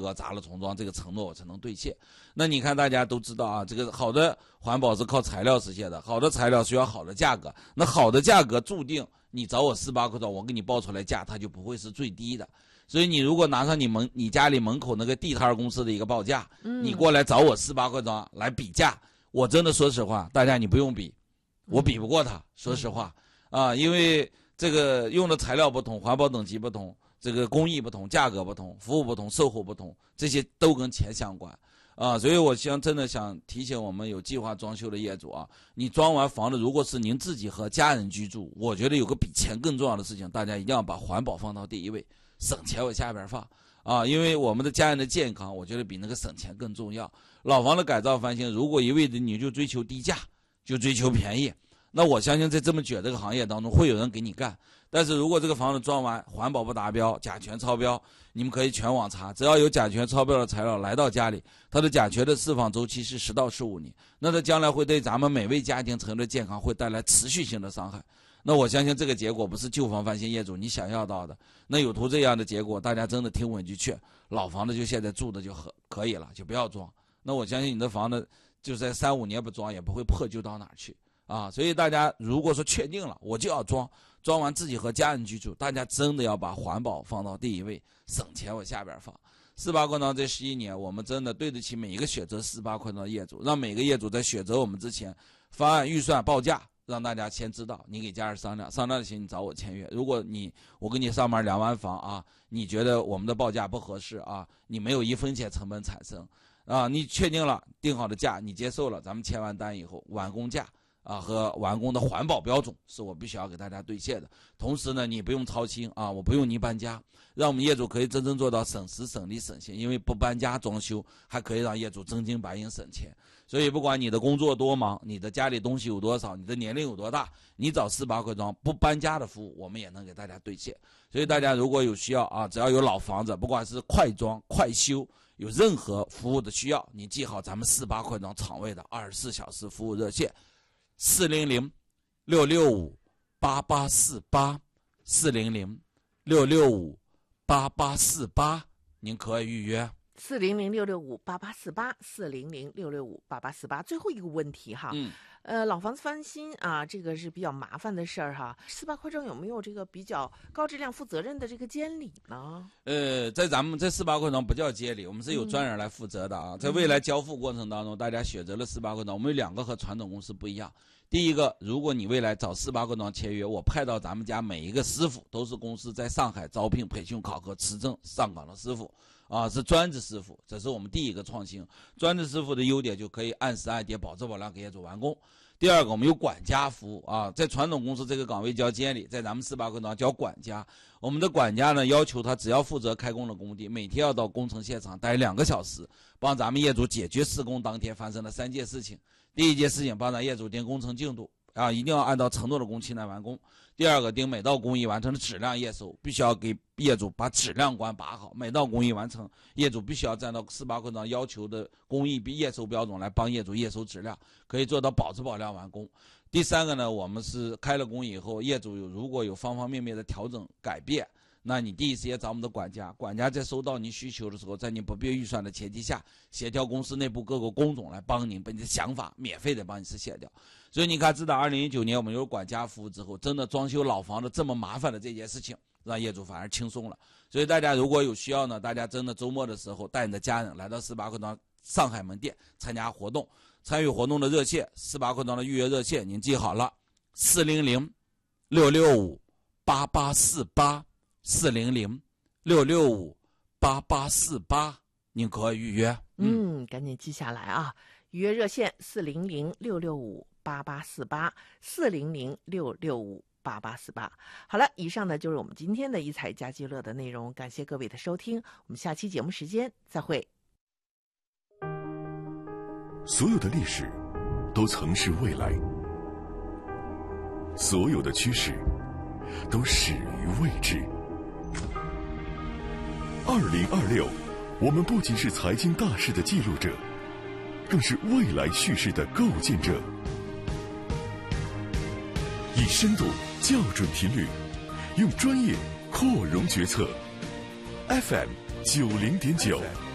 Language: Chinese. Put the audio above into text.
额砸了重装，这个承诺我才能兑现。那你看大家都知道啊，这个好的环保是靠材料实现的，好的材料需要好的价格，那好的价格注定你找我48块砖，我给你报出来价它就不会是最低的。所以你如果拿上你家里门口那个地摊公司的一个报价，你过来找我48块砖来比价，我真的说实话，大家你不用比，我比不过他，说实话啊，因为这个用的材料不同，环保等级不同，这个工艺不同，价格不同，服务不同，售后不同，这些都跟钱相关啊。所以我真的想提醒我们有计划装修的业主啊，你装完房子如果是您自己和家人居住，我觉得有个比钱更重要的事情，大家一定要把环保放到第一位，省钱往下边放啊，因为我们的家人的健康，我觉得比那个省钱更重要。老房的改造翻新，如果一味的你就追求低价，就追求便宜，那我相信在这么卷这个行业当中会有人给你干。但是如果这个房子装完环保不达标，甲醛超标，你们可以全网查，只要有甲醛超标的材料来到家里，它的甲醛的释放周期是10到15年，那它将来会对咱们每位家庭成员的健康会带来持续性的伤害。那我相信这个结果不是旧房翻新业主你想要到的。那有图这样的结果，大家真的听我一句劝，老房子就现在住的就可以了，就不要装。那我相信你的房子就在3-5年不装也不会破旧到哪儿去啊。所以大家如果说确定了我就要装完自己和家人居住，大家真的要把环保放到第一位，省钱往下边放。48块砖这11年，我们真的对得起每一个选择48块砖的业主，让每个业主在选择我们之前，方案预算报价让大家先知道，你给家人商量的行你找我签约。如果我给你上门量完房啊，你觉得我们的报价不合适啊，你没有1分钱成本产生啊，你确定了定好的价你接受了，咱们签完单以后完工价啊和完工的环保标准是我必须要给大家兑现的。同时呢，你不用操心啊，我不用你搬家，让我们业主可以真正做到省时省力省钱，因为不搬家装修还可以让业主真金白银省钱。所以不管你的工作多忙，你的家里东西有多少，你的年龄有多大，你找48块砖不搬家的服务我们也能给大家兑现。所以大家如果有需要啊，只要有老房子，不管是快装快修，有任何服务的需要，你记好咱们48块砖厂位的24小时服务热线400-665-8848 400-665-8848，您可以预约。 400-665-8848 400-665-8848。最后一个问题哈，老房子翻新啊，这个是比较麻烦的事儿哈。48块砖有没有这个比较高质量、负责任的这个监理呢？ 在咱们这48块砖不叫监理，我们是有专人来负责的啊。在未来交付过程当中，大家选择了48块砖，我们有2个和传统公司不一样。第一个，如果你未来找48块砖签约，我派到咱们家每一个师傅都是公司在上海招聘、培训、考核、持证上岗的师傅啊，是专职师傅，这是我们第一个创新。专职师傅的优点就可以按时按点、保质保量给业主完工。第二个，我们有管家服务啊，在传统公司这个岗位叫监理，在咱们48块砖叫管家。我们的管家呢，要求他只要负责开工的工地，每天要到工程现场待2个小时，帮咱们业主解决施工当天发生的3件事情。第一件事情，帮咱业主盯工程进度啊，一定要按照承诺的工期来完工。第二个，盯每道工艺完成的质量验收，必须要给业主把质量关把好，每道工艺完成，业主必须要按照48块砖要求的工艺验收标准来帮业主验收质量，可以做到保质保量完工。第三个呢，我们是开了工以后，业主如果有方方面面的调整改变，那你第一时间找我们的管家，管家在收到您需求的时候，在您不变预算的前提下，协调公司内部各个工种来帮您把你的想法免费的帮你实现掉。所以你看，自打2019年我们有管家服务之后，真的装修老房子这么麻烦的这件事情，让业主反而轻松了。所以大家如果有需要呢，大家真的周末的时候带你的家人来到48块砖上海门店参加活动，参与活动的热线48块砖的预约热线您记好了，400-665-8848 400-665-8848，您可以预约。 赶紧记下来啊！预约热线400-665-8848 400-665-8848。好了，以上呢就是我们今天的一彩家居乐的内容，感谢各位的收听，我们下期节目时间再会。 所有的历史都曾是未来，所有的趋势都始于未知。2026，我们不仅是财经大事的记录者，更是未来叙事的构建者。以深度校准频率，用专业扩容决策。FM90.9